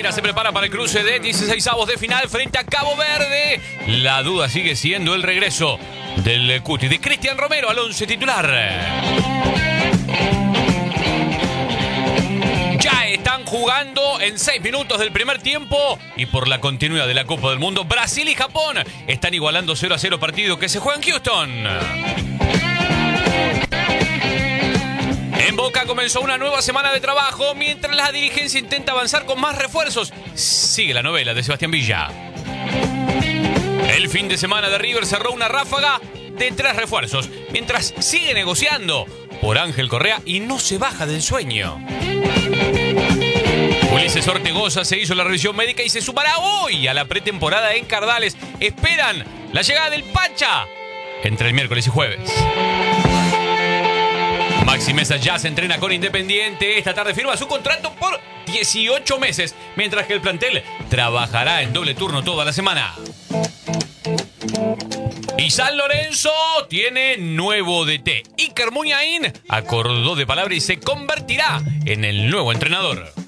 Argentina se prepara para el cruce de 16avos de final frente a Cabo Verde. La duda sigue siendo el regreso del Cuti, de Cristian Romero al once titular. Ya están jugando en 6 minutos del primer tiempo y por la continuidad de la Copa del Mundo, Brasil y Japón están igualando 0-0 partido que se juega en Houston. En Boca comenzó una nueva semana de trabajo mientras la dirigencia intenta avanzar con más refuerzos. Sigue la novela de Sebastián Villa. El fin de semana de River cerró una ráfaga de 3 refuerzos mientras sigue negociando por Ángel Correa y no se baja del sueño. Ulises Ortegoza se hizo la revisión médica y se sumará hoy a la pretemporada en Cardales. Esperan la llegada del Pacha entre el miércoles y jueves. Maxi Mesa ya se entrena con Independiente. Esta tarde firma su contrato por 18 meses, mientras que el plantel trabajará en doble turno toda la semana. Y San Lorenzo tiene nuevo DT. Iker Muniain acordó de palabra y se convertirá en el nuevo entrenador.